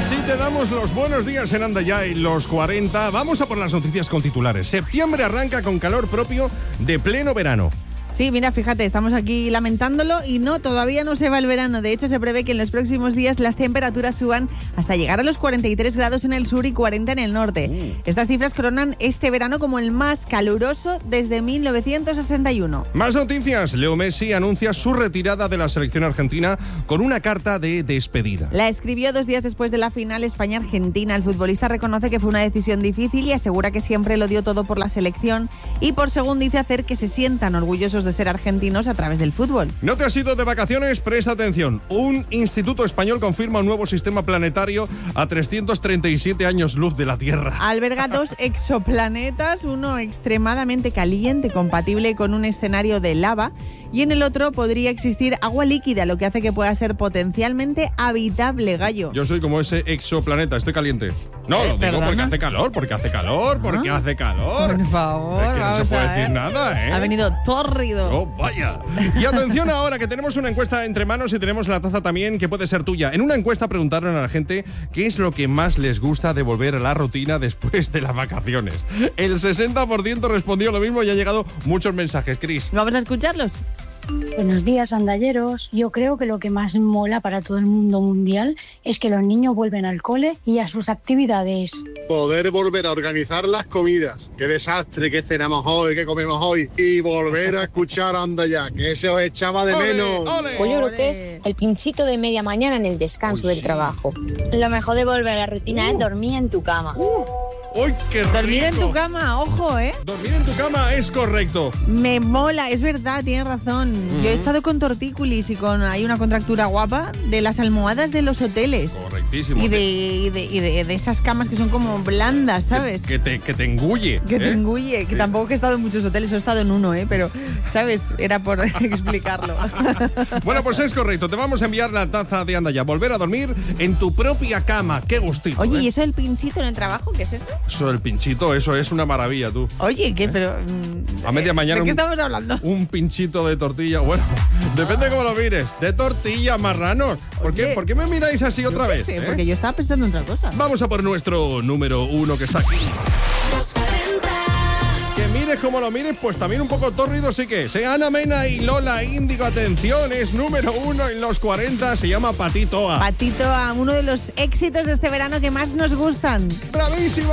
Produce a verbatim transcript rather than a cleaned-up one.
Así te damos los buenos días en Anda Ya y los cuarenta. Vamos a por las noticias con titulares. Septiembre arranca con calor propio de pleno verano. Sí, mira, fíjate, estamos aquí lamentándolo y no, todavía no se va el verano. De hecho, se prevé que en los próximos días las temperaturas suban hasta llegar a los cuarenta y tres grados en el sur y cuarenta en el norte. Uh. Estas cifras coronan este verano como el más caluroso desde mil novecientos sesenta y uno. Más noticias. Leo Messi anuncia su retirada de la selección argentina con una carta de despedida. La escribió dos días después de la final España-Argentina. El futbolista reconoce que fue una decisión difícil y asegura que siempre lo dio todo por la selección y por, según dice, hacer que se sientan orgullosos de ser argentinos a través del fútbol. ¿No te has ido de vacaciones? Presta atención. Un instituto español confirma un nuevo sistema planetario a trescientos treinta y siete años luz de la Tierra. Alberga dos exoplanetas, uno extremadamente caliente, compatible con un escenario de lava, y en el otro podría existir agua líquida, lo que hace que pueda ser potencialmente habitable, Gallo. Yo soy como ese exoplaneta, estoy caliente. No, Eh, lo digo ¿perdona? porque hace calor, porque hace calor, porque ¿Ah? hace calor. Por favor, Es que no se vamos puede a decir ver. nada, ¿eh? Ha venido tórrido. ¡Oh, vaya! Y atención ahora, que tenemos una encuesta entre manos y tenemos la taza también, que puede ser tuya. En una encuesta preguntaron a la gente qué es lo que más les gusta de volver a la rutina después de las vacaciones. El sesenta por ciento respondió lo mismo y han llegado muchos mensajes. Cris. Vamos a escucharlos. Buenos días, andalleros. Yo creo que lo que más mola para todo el mundo mundial es que los niños vuelven al cole y a sus actividades. Poder volver a organizar las comidas. Qué desastre, qué cenamos hoy, qué comemos hoy. Y volver a escuchar Anda Ya, que se os echaba de ¡Ole, menos. ole! Pues yo creo que es el pinchito de media mañana en el descanso Uy, del sí. trabajo. Lo mejor de volver a la rutina Uh. es dormir en tu cama. ¡Uy, qué rico! Dormir en tu cama, ojo, ¿eh? Dormir en tu cama es correcto. Me mola, es verdad, tienes razón. Mm. Yo he estado con tortícolis y con hay una contractura guapa de las almohadas de los hoteles. Correctísimo. Y de, y, de, y de, de esas camas que son como blandas, ¿sabes? Que te, que te engulle. Que te ¿eh? engulle, que Sí. tampoco he estado en muchos hoteles, he estado en uno, ¿eh? Pero, ¿sabes? Era por explicarlo. Bueno, pues es correcto. Te vamos a enviar la taza de Anda Ya. Volver a dormir en tu propia cama. Qué gustito. Oye, ¿eh? ¿y eso del pinchito en el trabajo? ¿Qué es eso? Eso del pinchito, eso es una maravilla, tú. Oye, ¿qué? Pero... mm, A media mañana ¿de qué un- estamos hablando? Un pinchito de tortilla. Bueno, depende cómo lo mires. De tortilla, marranos. ¿Por qué, Oye, ¿Por qué me miráis así otra Yo qué vez? sé, eh? porque yo estaba pensando en otra cosa. Vamos a por nuestro número uno que está aquí. Que mires como lo mires, pues también un poco tórrido sí que es. ¿eh? Ana Mena y Lola Índigo, atención, es número uno en los cuarenta, se llama Patitoa. Patito, a uno de los éxitos de este verano que más nos gustan. ¡Bravísimo!